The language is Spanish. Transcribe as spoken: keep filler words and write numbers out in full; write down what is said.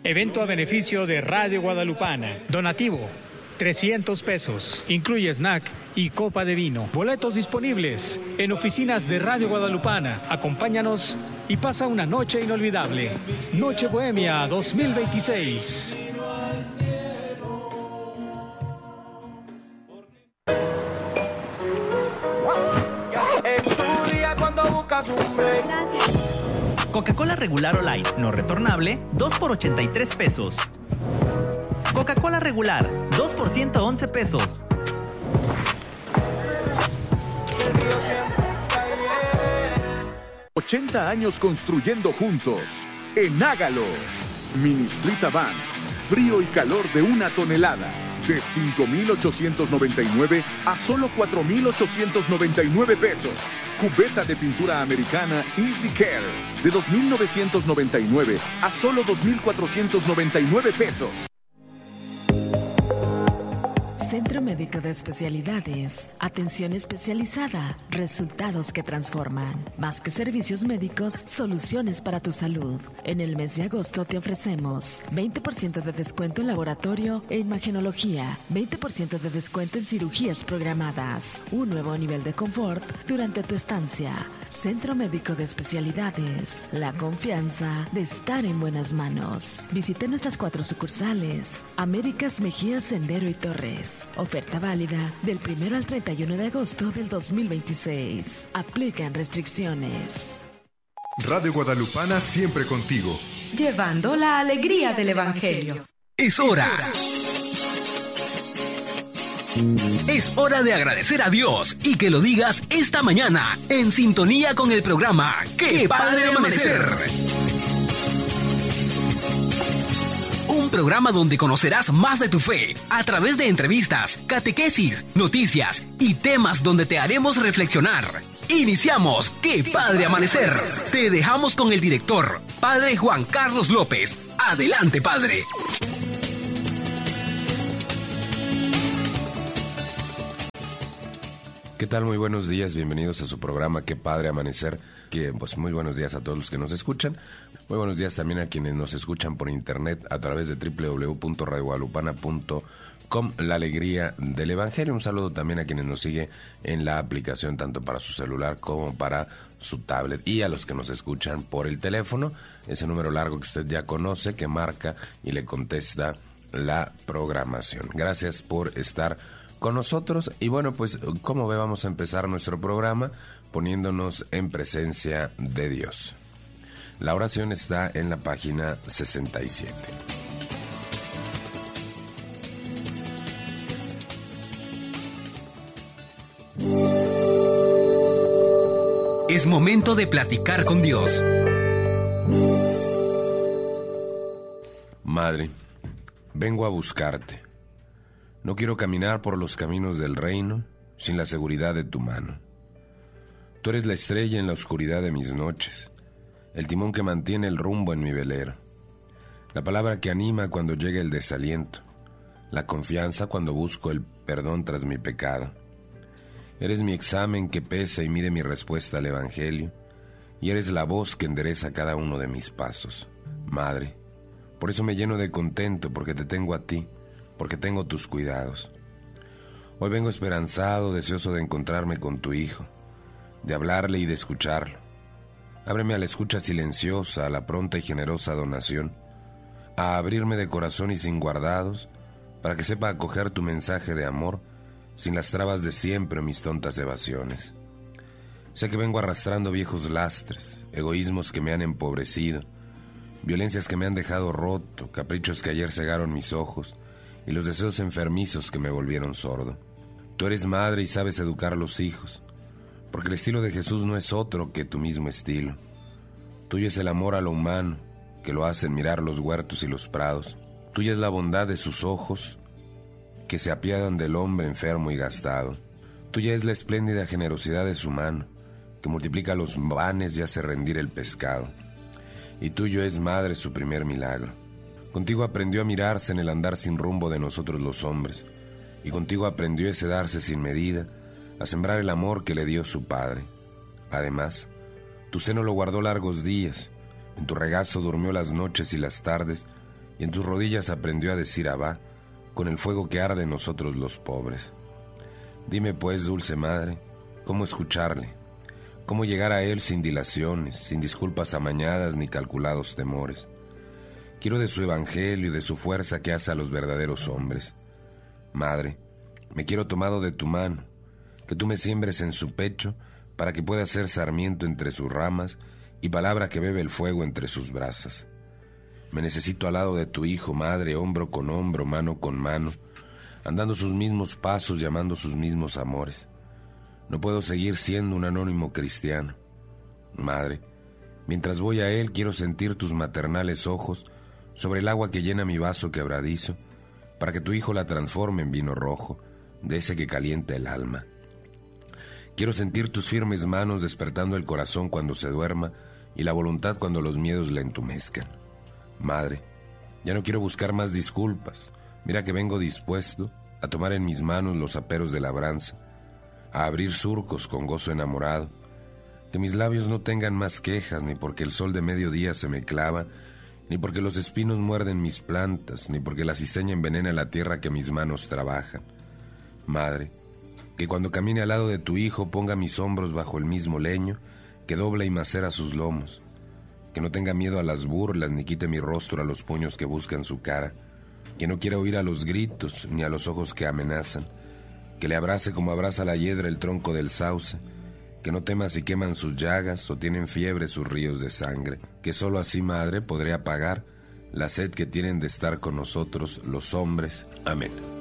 Evento a beneficio de Radio Guadalupana. Donativo, trescientos pesos. Incluye snack y copa de vino. Boletos disponibles en oficinas de Radio Guadalupana. Acompáñanos y pasa una noche inolvidable. Noche Bohemia dos mil veintiséis. Coca-Cola regular o light, no retornable, dos por ochenta y tres pesos. Coca-Cola regular, dos por ciento once pesos. ochenta años construyendo juntos. En Hágalo. Mini Split Avant. Frío y calor de una tonelada. De cinco mil ochocientos noventa y nueve a solo cuatro mil ochocientos noventa y nueve pesos. Cubeta de pintura americana Easy Care. De dos mil novecientos noventa y nueve a solo dos mil cuatrocientos noventa y nueve pesos. Centro Médico de Especialidades. Atención especializada. Resultados que transforman. Más que servicios médicos, soluciones para tu salud. En el mes de agosto te ofrecemos veinte por ciento de descuento en laboratorio e imagenología, veinte por ciento de descuento en cirugías programadas, un nuevo nivel de confort durante tu estancia. Centro Médico de Especialidades. La confianza de estar en buenas manos. Visite nuestras cuatro sucursales. Américas, Mejía, Sendero y Torres. Oferta válida del primero al treinta y uno de agosto del dos mil veintiséis. Aplican restricciones. Radio Guadalupana siempre contigo. Llevando la alegría del Evangelio. Es hora. Es hora de agradecer a Dios y que lo digas esta mañana en sintonía con el programa ¡Qué Padre Amanecer! Un programa donde conocerás más de tu fe a través de entrevistas, catequesis, noticias y temas donde te haremos reflexionar. Iniciamos ¡Qué Padre Amanecer! Te dejamos con el director, Padre Juan Carlos López. Adelante, Padre. ¿Qué tal? Muy buenos días, bienvenidos a su programa Qué Padre Amanecer, que pues muy buenos días a todos los que nos escuchan, muy buenos días también a quienes nos escuchan por internet a través de doble u doble u doble u punto radio guadalupana punto com, la alegría del Evangelio. Un saludo también a quienes nos siguen en la aplicación tanto para su celular como para su tablet, y a los que nos escuchan por el teléfono, ese número largo que usted ya conoce, que marca y le contesta la programación. Gracias por estar con nosotros. Y bueno, pues como ve, vamos a empezar nuestro programa poniéndonos en presencia de Dios. La oración está en la página sesenta y siete. Es momento de platicar con Dios. Madre, vengo a buscarte. No quiero caminar por los caminos del reino sin la seguridad de tu mano. Tú eres la estrella en la oscuridad de mis noches, el timón que mantiene el rumbo en mi velero, la palabra que anima cuando llega el desaliento, la confianza cuando busco el perdón tras mi pecado. Eres mi examen que pesa y mide mi respuesta al Evangelio, y eres la voz que endereza cada uno de mis pasos. Madre, por eso me lleno de contento, porque te tengo a ti, porque tengo tus cuidados. Hoy vengo esperanzado, deseoso de encontrarme con tu Hijo, de hablarle y de escucharlo. Ábreme a la escucha silenciosa, a la pronta y generosa donación, a abrirme de corazón y sin guardados, para que sepa acoger tu mensaje de amor, sin las trabas de siempre o mis tontas evasiones. Sé que vengo arrastrando viejos lastres, egoísmos que me han empobrecido, violencias que me han dejado roto, caprichos que ayer cegaron mis ojos, y los deseos enfermizos que me volvieron sordo. Tú eres madre y sabes educar a los hijos, porque el estilo de Jesús no es otro que tu mismo estilo. Tuyo es el amor a lo humano, que lo hacen mirar los huertos y los prados. Tuya es la bondad de sus ojos, que se apiadan del hombre enfermo y gastado. Tuya es la espléndida generosidad de su mano, que multiplica los panes y hace rendir el pescado. Y tuyo es, madre, su primer milagro. Contigo aprendió a mirarse en el andar sin rumbo de nosotros los hombres, y contigo aprendió ese darse sin medida, a sembrar el amor que le dio su Padre. Además, tu seno lo guardó largos días, en tu regazo durmió las noches y las tardes, y en tus rodillas aprendió a decir Abba, con el fuego que arde en nosotros los pobres. Dime pues, dulce madre, cómo escucharle, cómo llegar a él sin dilaciones, sin disculpas amañadas ni calculados temores. Quiero de su evangelio y de su fuerza que hace a los verdaderos hombres. Madre, me quiero tomado de tu mano, que tú me siembres en su pecho para que pueda ser sarmiento entre sus ramas y palabra que bebe el fuego entre sus brasas. Me necesito al lado de tu hijo, madre, hombro con hombro, mano con mano, andando sus mismos pasos, llamando sus mismos amores. No puedo seguir siendo un anónimo cristiano. Madre, mientras voy a él quiero sentir tus maternales ojos sobre el agua que llena mi vaso quebradizo, para que tu hijo la transforme en vino rojo, de ese que calienta el alma. Quiero sentir tus firmes manos despertando el corazón cuando se duerma y la voluntad cuando los miedos le entumezcan. Madre, ya no quiero buscar más disculpas. Mira que vengo dispuesto a tomar en mis manos los aperos de labranza, a abrir surcos con gozo enamorado, que mis labios no tengan más quejas, ni porque el sol de mediodía se me clava, ni porque los espinos muerden mis plantas, ni porque la cizaña envenena la tierra que mis manos trabajan. Madre, que cuando camine al lado de tu hijo ponga mis hombros bajo el mismo leño que dobla y macera sus lomos, que no tenga miedo a las burlas ni quite mi rostro a los puños que buscan su cara, que no quiera oír a los gritos ni a los ojos que amenazan, que le abrace como abraza la hiedra el tronco del sauce, que no tema si queman sus llagas o tienen fiebre sus ríos de sangre, que solo así, madre, podré apagar la sed que tienen de estar con nosotros los hombres. Amén.